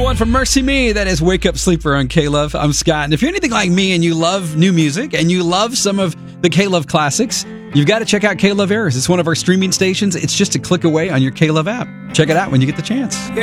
one from Mercy Me. That is Wake Up Sleeper on K-Love. I'm Scott. And if you're anything like me and you love new music and you love some of the K-Love classics, you've got to check out K-Love Airs. It's one of our streaming stations. It's just a click away on your K-Love app. Check it out when you get the chance.